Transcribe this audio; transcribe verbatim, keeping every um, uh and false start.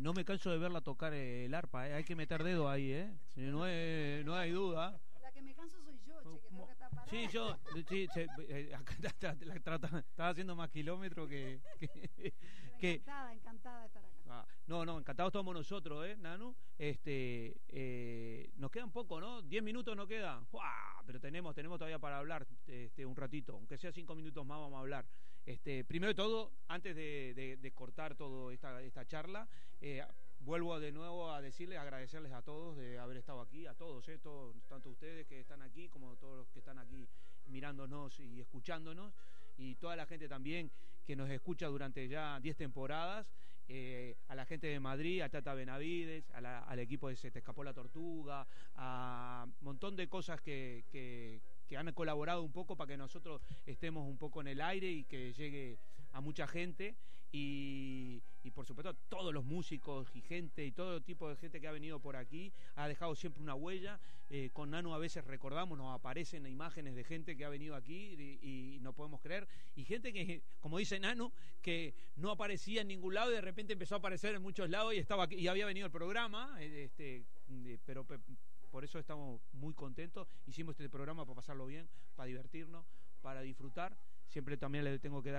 no me canso de verla tocar el arpa, ¿eh? Hay que meter dedo ahí, ¿eh? No, es, no hay duda. La que me canso soy yo, che, que tengo que estar parada. Sí, yo, sí, che, eh, acá está, está, está, estaba haciendo más kilómetros que... que, que encantada, encantada de estar acá. Ah, no, no, encantados estamos nosotros, ¿eh, Nanu? Este, eh, nos quedan poco, ¿no? Diez minutos nos queda. ¡Uah! Pero tenemos, tenemos todavía para hablar este, un ratito, aunque sea cinco minutos más vamos a hablar. Este, primero de todo, antes de, de, de cortar toda esta, esta charla, eh, vuelvo de nuevo a decirles, agradecerles a todos de haber estado aquí, a todos, ¿eh? Todos, tanto ustedes que están aquí como todos los que están aquí mirándonos y escuchándonos, y toda la gente también que nos escucha durante ya diez temporadas, eh, a la gente de Madrid, a Tata Benavides, a la, al equipo de Se Te Escapó la Tortuga, a un montón de cosas que, que, que han colaborado un poco para que nosotros estemos un poco en el aire y que llegue a mucha gente, y, y por supuesto todos los músicos y gente y todo tipo de gente que ha venido por aquí, ha dejado siempre una huella. Eh, con Nanu a veces recordamos, nos aparecen imágenes de gente que ha venido aquí y, y no podemos creer, y gente que, como dice Nanu, que no aparecía en ningún lado y de repente empezó a aparecer en muchos lados y estaba aquí, y había venido el programa, este, pero por eso estamos muy contentos. Hicimos este programa para pasarlo bien, para divertirnos, para disfrutar. Siempre también le tengo que dar